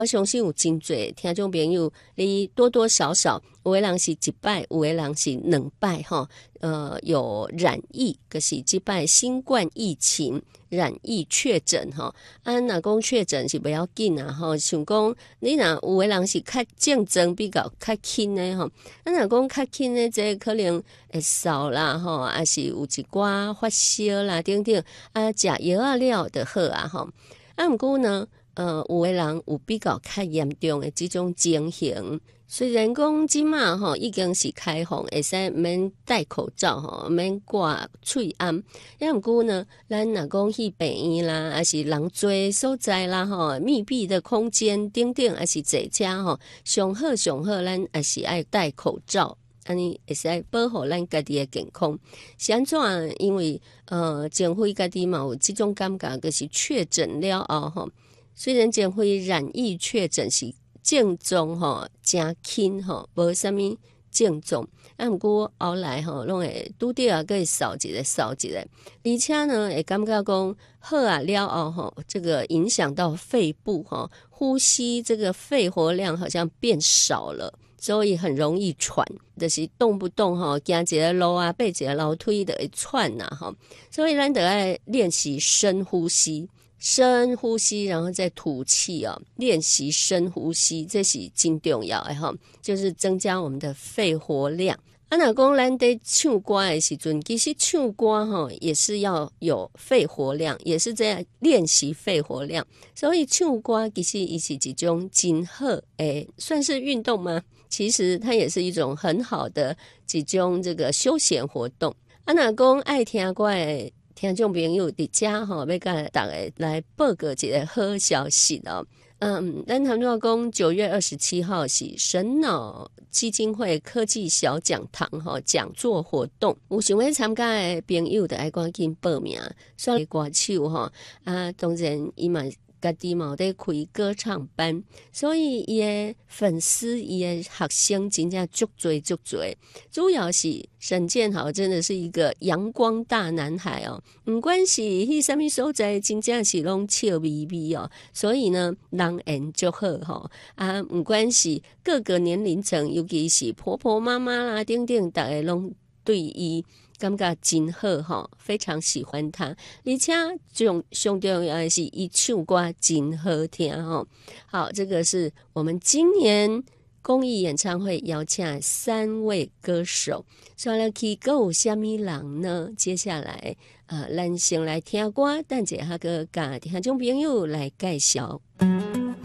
我相信有真侪听众朋友，你多多少少有的人是一摆，有的人是两摆哈。有染疫，就是这摆新冠疫情染疫确诊哈。若讲确诊是不要紧啊哈，想讲你若有的人是较竞争比较较轻的哈，若讲较轻的这可能会少啦哈，还是有一寡发烧啦等等食药啊了就好啊哈。不过呢。有的人有比较较严重的这种情形，虽然讲即马吼已经是开放，会使免戴口罩吼，免挂喙安，不过呢，咱若讲去病院啦，还是人多所在啦吼，密闭的空间等等，还是在家吼，上好，咱还是爱戴口罩。安尼会使保护咱家己的健康，是安怎？因为政府家己嘛有这种感觉，就是确诊了后吼。虽然政府染疫确诊是症状吼真轻吼，无啥物症状，不过后来吼拢会拄着啊，会扫一个，而且呢会感觉讲好啊了后吼，这个影响到肺部吼，呼吸这个肺活量好像变少了。所以很容易喘，就是动不动吼行一个路啊，爬一个楼梯就会喘呐吼。所以咱得爱练习深呼吸，然后再吐气哦。练习深呼吸，这是真重要的吼，就是增加我们的肺活量。若讲咱在唱歌的时阵，其实唱歌吼也是要有肺活量，也是在练习肺活量。所以唱歌其实也是一种真好诶，算是运动吗？其实它也是一种很好的一种这个休闲活动。若讲爱听歌的听众朋友伫遮吼，要甲大家来报告一个好消息哦。咱谈到讲9月27号是神脑基金会科技小讲堂讲座活动，有想要参加的朋友就要赶紧报名。所以歌手当然伊嘛家己嘛有在开歌唱班，所以伊的粉丝伊的学生真正足多，主要是沈建豪真的是一个阳光大男孩哦，不管是迄什么所在真正是拢笑眯眯哦，所以呢人缘就好不管是各个年龄层，尤其是婆婆妈妈啦等等，大家拢对伊感觉真好非常喜欢他，而且上重要的是伊唱歌真好听好，这个是我们今年公益演唱会邀请3位歌手，所以去还有什么人呢？接下来咱先来听歌，等一下个听众朋友来介绍。